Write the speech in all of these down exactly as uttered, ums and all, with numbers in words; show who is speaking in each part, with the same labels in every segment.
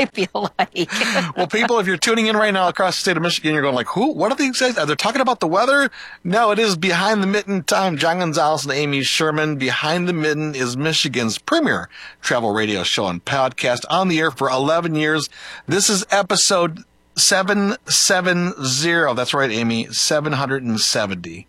Speaker 1: I feel like.
Speaker 2: Well, people, if you're tuning in right now across the state of Michigan, you're going like, who? What are these guys? Are they talking about the weather? No, it is Behind the Mitten time. John Gonzalez and Amy Sherman. Behind the Mitten is Michigan's premier travel radio show and podcast, on the air for eleven years. This is episode seven seventy. That's right, Amy, seven hundred seventy.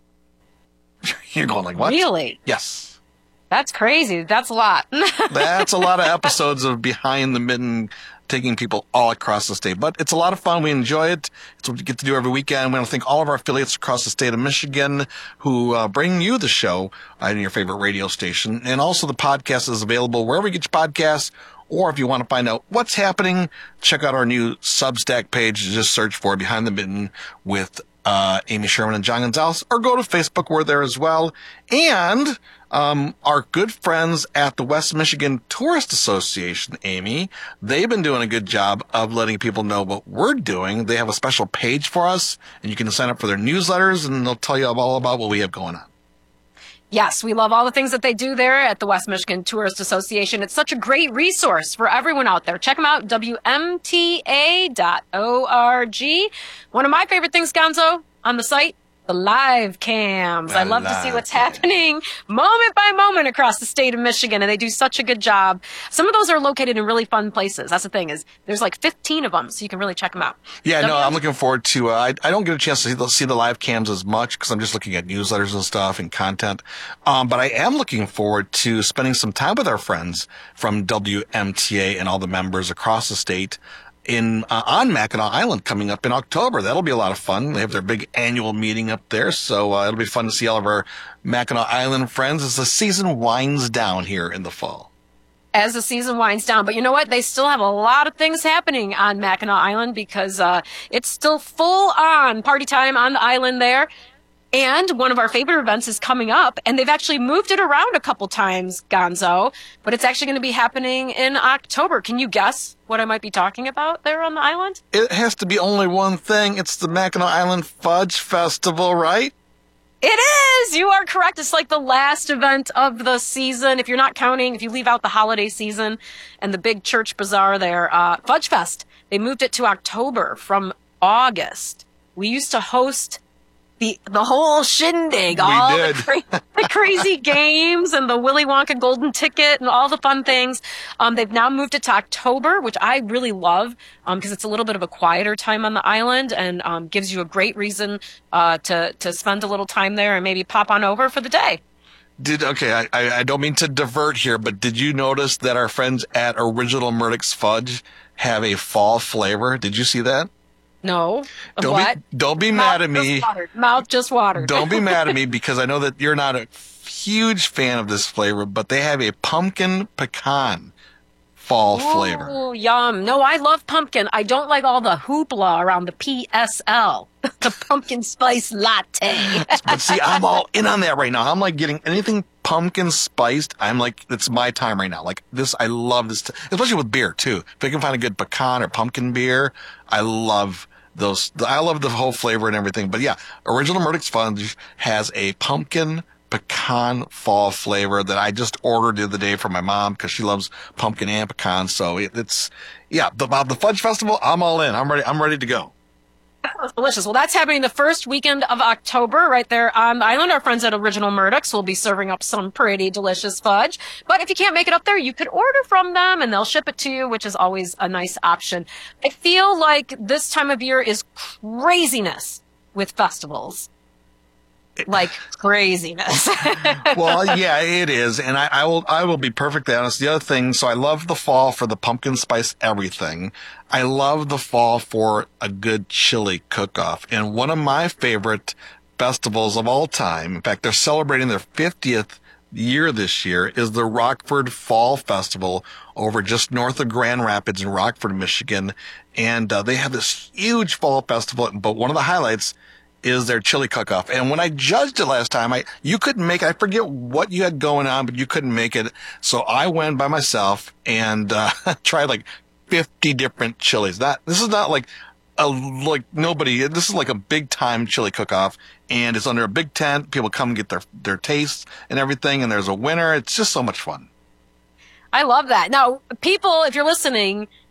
Speaker 2: You're going like, what?
Speaker 1: Really?
Speaker 2: Yes.
Speaker 1: That's crazy. That's a lot.
Speaker 2: That's a lot of episodes of Behind the Mitten, taking people all across the state. But it's a lot of fun. We enjoy it. It's what we get to do every weekend. We want to thank all of our affiliates across the state of Michigan who uh, bring you the show on your favorite radio station. And also the podcast is available wherever you get your podcasts. Or if you want to find out what's happening, check out our new Substack page. Just search for Behind the Mitten with uh, Amy Sherman and John Gonzalez. Or go to Facebook. We're there as well. And Um, our good friends at the West Michigan Tourist Association, Amy, they've been doing a good job of letting people know what we're doing. They have a special page for us, and you can sign up for their newsletters, and they'll tell you all about what we have going on.
Speaker 1: Yes, we love all the things that they do there at the West Michigan Tourist Association. It's such a great resource for everyone out there. Check them out, W M T A dot org. One of my favorite things, Gonzo, on the site, the live cams.
Speaker 2: The
Speaker 1: I love to see
Speaker 2: live
Speaker 1: what's
Speaker 2: cam.
Speaker 1: happening moment by moment across the state of Michigan, and they do such a good job. Some of those are located in really fun places. That's the thing, is there's like fifteen of them, so you can really check them out.
Speaker 2: Yeah, no,
Speaker 1: W-
Speaker 2: I'm looking forward to, uh, I, I don't get a chance to see the, see the live cams as much because I'm just looking at newsletters and stuff and content. Um, but I am looking forward to spending some time with our friends from W M T A and all the members across the state in uh, on Mackinac Island coming up in October. That'll be a lot of fun. They have their big annual meeting up there, so uh, it'll be fun to see all of our Mackinac Island friends as the season winds down here in the fall.
Speaker 1: As the season winds down. But you know what? They still have a lot of things happening on Mackinac Island because uh, it's still full on party time on the island there. And one of our favorite events is coming up, and they've actually moved it around a couple times, Gonzo, but it's actually going to be happening in October. Can you guess what I might be talking about there on the island?
Speaker 2: It has to be only one thing. It's the Mackinac Island Fudge Festival, right?
Speaker 1: It is! You are correct. It's like the last event of the season. If you're not counting, if you leave out the holiday season and the big church bazaar there, uh, Fudge Fest, they moved it to October from August. We used to host The, the whole shindig,
Speaker 2: We
Speaker 1: all
Speaker 2: did.
Speaker 1: the, cra- the crazy games and the Willy Wonka golden ticket and all the fun things. Um, they've now moved it to October, which I really love um, because it's a little bit of a quieter time on the island and um, gives you a great reason uh, to, to spend a little time there and maybe pop on over for the day.
Speaker 2: Did okay, I, I I don't mean to divert here, but did you notice that our friends at Original Murdoch's Fudge have a fall flavor? Did you see that?
Speaker 1: No. Of
Speaker 2: Don't
Speaker 1: what?
Speaker 2: be don't be
Speaker 1: Mouth
Speaker 2: mad at me.
Speaker 1: Just watered. Mouth just watered.
Speaker 2: Don't be mad at me because I know that you're not a huge fan of this flavor, but they have a pumpkin pecan fall flavor.
Speaker 1: Oh, yum. No, I love pumpkin. I don't like all the hoopla around the P S L, the pumpkin spice latte.
Speaker 2: But see, I'm all in on that right now. I'm like getting anything pumpkin spiced. I'm like, it's my time right now. Like this, I love this, t- especially with beer too. If I can find a good pecan or pumpkin beer, I love those. I love the whole flavor and everything. But yeah, Original Murdoch's Fudge has a pumpkin pecan fall flavor that I just ordered the other day for my mom because she loves pumpkin and pecan. So it, it's, yeah, the, the Fudge Festival, I'm all in. I'm ready. I'm ready to go.
Speaker 1: That's delicious. Well, that's happening the first weekend of October right there on the island. Our friends at Original Murdoch's will be serving up some pretty delicious fudge. But if you can't make it up there, you could order from them and they'll ship it to you, which is always a nice option. I feel like this time of year is craziness with festivals. Like craziness.
Speaker 2: Well, yeah, it is. And I, I will, I will be perfectly honest. The other thing, so I love the fall for the pumpkin spice everything. I love the fall for a good chili cook-off. And one of my favorite festivals of all time, in fact, they're celebrating their fiftieth year this year, is the Rockford Fall Festival over just north of Grand Rapids in Rockford, Michigan. And uh, they have this huge fall festival. But one of the highlights is their chili cook-off. And when I judged it last time, I you couldn't make it. I forget what you had going on, but you couldn't make it. So I went by myself and uh, tried like fifty different chilies. That this is not like a like nobody. This is like a big time chili cook-off, and it's under a big tent. People come and get their their tastes and everything, and there's a winner. It's just so much fun.
Speaker 1: I love that. Now, people, if you're listening,